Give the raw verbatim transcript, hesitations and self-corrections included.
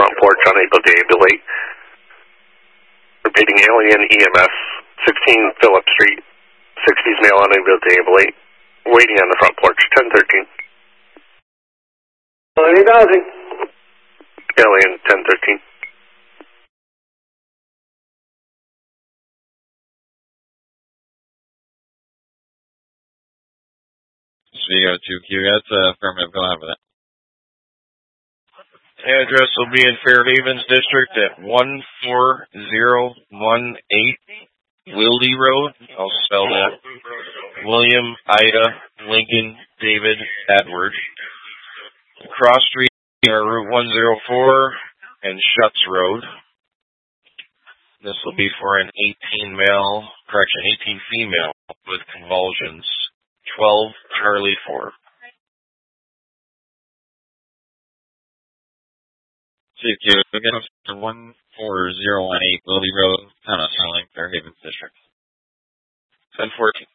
front porch, unable to ambulate. Repeating, Alien E M S, sixteen Phillip Street, sixties male, unable to ambulate. Waiting on the front porch, ten thirteen. eight thousand. Alien, ten thirteen. So you got two Q, that's uh, affirmative, go ahead with that. Address will be in Fairhavens District at one four zero one eight Wildy Road. I'll spell that. William, Ida, Lincoln, David, Edward. Cross Street are Route one oh four and Schutz Road. This will be for an eighteen male, correction, eighteen female with convulsions. twelve Charlie four. two Q, again, to one four zero one eight Wildy Road, Town of Sterling, Fairhavens District. ten fourteen.